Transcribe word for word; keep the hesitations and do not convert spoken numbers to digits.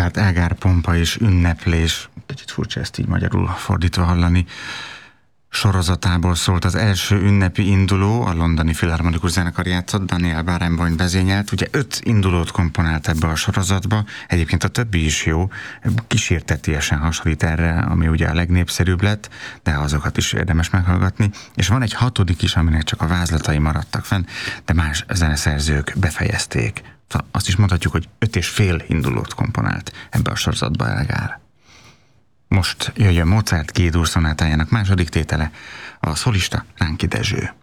hát Elgár pompa és ünneplés, kicsit furcsa ezt így magyarul fordítva hallani, sorozatából szólt az első ünnepi induló, a Londoni Filharmonikus Zenekar játszott, Daniel Barenboim vezényelt, ugye öt indulót komponált ebbe a sorozatba, egyébként a többi is jó, kísértetiesen hasonlít erre, ami ugye a legnépszerűbb lett, de azokat is érdemes meghallgatni, és van egy hatodik is, aminek csak a vázlatai maradtak fenn, de más zeneszerzők befejezték. Azt is mondhatjuk, hogy öt és fél indulót komponált ebbe a sorozatba Elgár. Most jöjjön Mozart G-dur szonátájának második tétele, a szolista Ránki Dezső.